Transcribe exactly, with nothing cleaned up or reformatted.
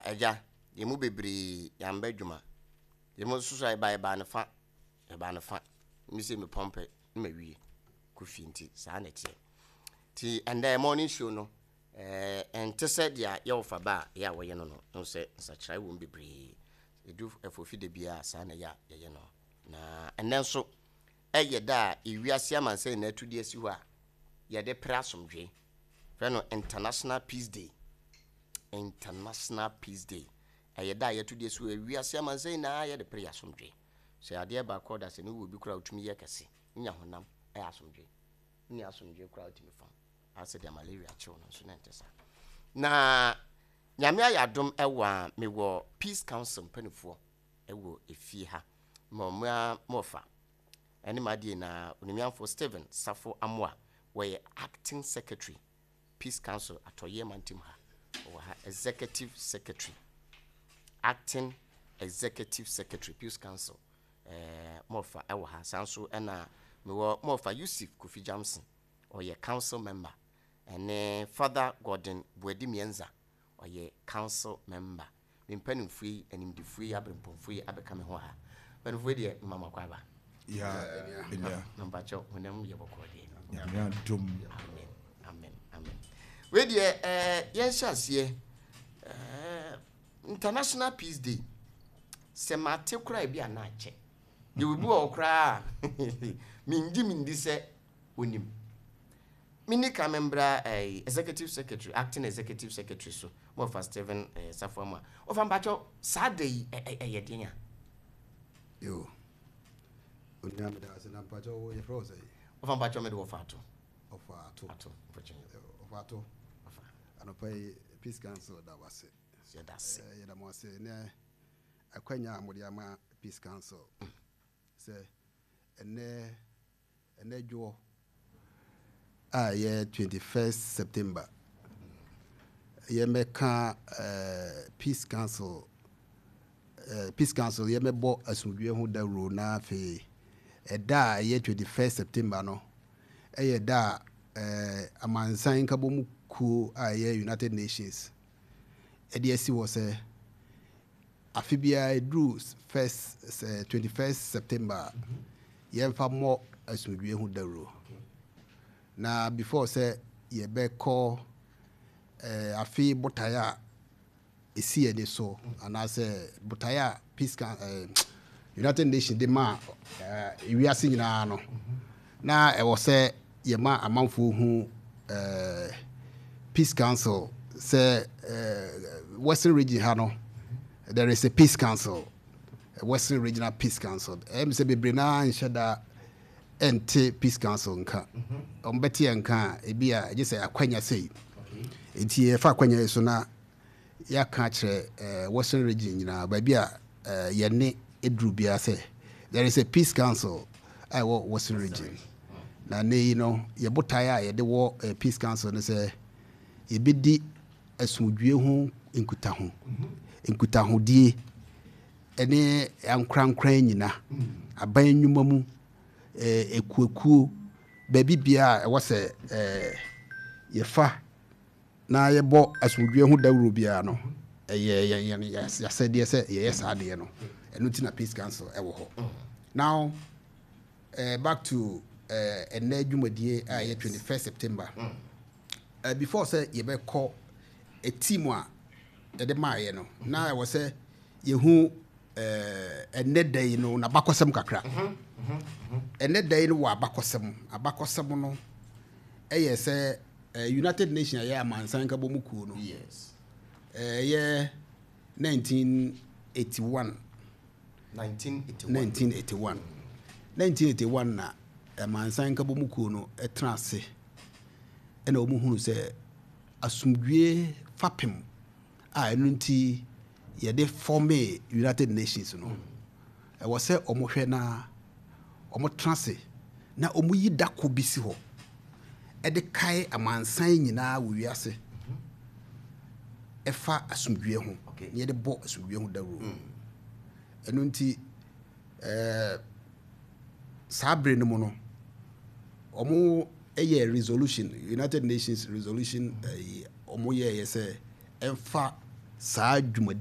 eja yemu bebre yamba dwuma yemu susu ai bai ba na fa e ba na fa mi se me pompe me wie ku finti sa na tie ti enda morning show no eh ente se dia ye ofa ba ya wo ye no no se sa chrai wo bebre edu efofi de bia sa na ya ye no na enen so eye da ewiase amanse na atudi asi ho a ye de pra asomdwe fe no International Peace Day. International Peace Day. Eye da ye tudi asi ho ewiase amanse na ye de pra asomdwe. So ade ba call da se no wo bi kura otumi ye kase nya honam e asomdwe ni asomdwe kura otumi fam ase de malaria chill no so na ntesa na nyame ayadom ewa me wo Peace Council panifo ewo efie ha mo mofa eni madie na onimianfo Stephen Safo Amwa we acting secretary Peace Council atoye mantim ha wo ha executive secretary acting executive secretary Peace Council eh mofa ewo ha sanso ena me wo mofa Yusuf Kofi Jamson oye council member ene Father Gordon Buedimienza oye council member mpanimfui animdifui abrempomfui abekame ho ha panimfui de mama kwaba ya ya number cho honam ye bokode ya dum amen amen amen we de eh yen hyasie eh International Peace Day semate kura bi anache ye obi wo kura minji mindi se onim mini kamembra eh, executive secretary acting executive secretary so mo fa Stephen eh, Safoma o fa mbacho sadai eh, eh, dia yo unyame da se na mpacho wo ye froze o fa mbacho me do fa ato o fa ato ato o fa ato o fa anopai Peace Council da wase ye da se ye da mo se ne akwanya amodi ama Peace Council se ene ene jo ah yeah twenty-first September ye meka uh, Peace Council uh, Peace Council ye mebo asumdwe ho da ro na fe eda ye twenty-first September no e da uh, amansan kabomu ku ah yeah United Nations e de asi wo se afibia drew first uh, twenty-first September mm -hmm. ye mfa mo asumdwe ho da ro na before say ye be call eh afi botaya esi ede so ana say botaya Peace eh, United Nations de ma eh wiase nyina no na e wo say ye ma amanfo hu eh Peace Council say eh, Western region ha no there is a Peace Council, a Western Regional Peace Council. Em say bebre na nheda ente Peace Council nka ombeti nka ebia eje say akwanya sei enti e fa akwanya so na ya ka kire Western region nyina ba bia ye ne edru bia say there is a Peace Council I wo Western region na ne you know ye botaya ye de wo Peace Council ne say ye bedi asumdwe ho enkuta ho enkuta ho die ene ankrankran nyina aban nwuma mu eh ekuakuo baby bia e wose eh yefa na yebo asumdwe hu dawuro bia no eh ye ya sade se ye yes ade no eno ti na Peace Council e wo ho now eh back to eh ene dwumadie a ye twenty-first September eh before say ye be call a team a de maaye no na e wo say ye hu eh ene day no na bakosem kakra ene day no wa abakosem abakosem no eye say United Nations ya amansan ka bomuku no yes eh ye nineteen eighty-one nineteen eighty-one nineteen eighty-one na amansan ka bomuku no etrase ena omuhunu say asumdwe fapem a enu nti ye de form United Nations no e wo say omohwe na omo trase na omo yi dako bisi ho e de kai amansan nyina wo wiase e fa asumdwe ho ye de bo asumdwe ho dawo enu nti eh sabre no mo no omo eye resolution United Nations resolution eh, omo ye ye say emfa saa dwuma